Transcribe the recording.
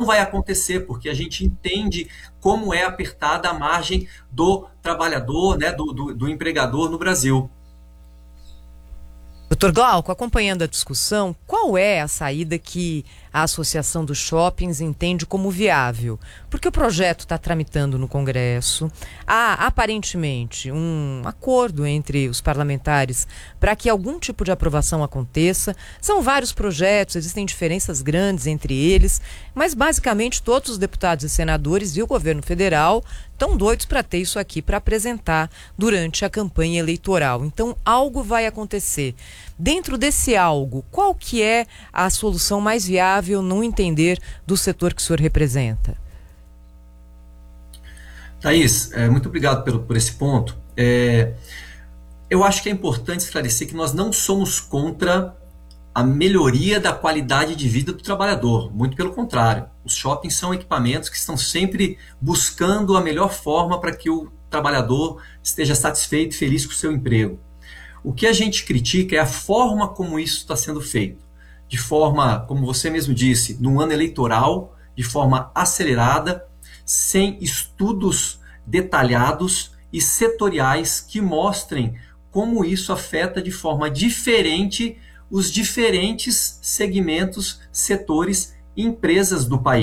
vai acontecer, porque a gente entende como é apertada a margem do trabalhador, né, do empregador no Brasil. Doutor Glauco, acompanhando a discussão, qual é a saída que a Associação dos Shoppings entende como viável? Porque o projeto está tramitando no Congresso, há aparentemente um acordo entre os parlamentares para que algum tipo de aprovação aconteça. São vários projetos, existem diferenças grandes entre eles, mas basicamente todos os deputados e senadores e o governo federal estão doidos para ter isso aqui para apresentar durante a campanha eleitoral. Então, algo vai acontecer. Dentro desse algo, qual que é a solução mais viável no entender do setor que o senhor representa? Thaís, muito obrigado por esse ponto. Eu acho que é importante esclarecer que nós não somos contra a melhoria da qualidade de vida do trabalhador. Muito pelo contrário. Os shoppings são equipamentos que estão sempre buscando a melhor forma para que o trabalhador esteja satisfeito e feliz com o seu emprego. O que a gente critica é a forma como isso está sendo feito. De forma, como você mesmo disse, num ano eleitoral, de forma acelerada, sem estudos detalhados e setoriais que mostrem como isso afeta de forma diferente os diferentes segmentos, setores e empresas do país.